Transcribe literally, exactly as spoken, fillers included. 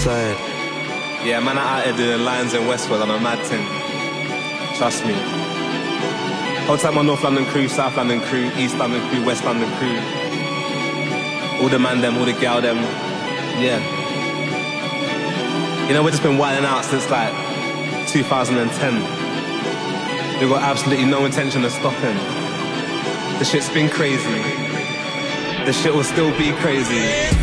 Westside. Yeah, man, I'm out here doing lines in Westwood on a mad thing. Trust me. Whole time my North London crew, South London crew, East London crew, West London crew. All the man them, all the gal them. Yeah. You know, we've just been wilding out since like two thousand ten. We've got absolutely no intention of stopping. The shit's been crazy. The shit will still be crazy.